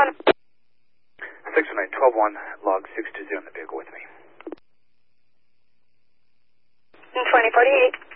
619-12-1, log 620 in the vehicle with me. 2048.